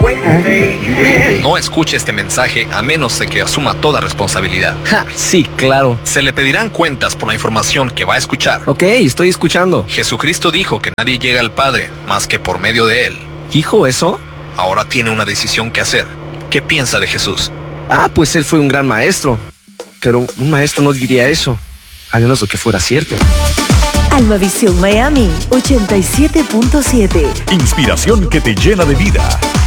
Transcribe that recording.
No escuche este mensaje a menos de que asuma toda responsabilidad. Ja, sí, claro. Se le pedirán cuentas por la información que va a escuchar. Ok, estoy escuchando. Jesucristo dijo que nadie llega al Padre más que por medio de Él. ¿Dijo eso? Ahora tiene una decisión que hacer. ¿Qué piensa de Jesús? Pues él fue un gran maestro. Pero un maestro no diría eso, a menos de que fuera cierto. Almavisión Miami 87.7. Inspiración que te llena de vida.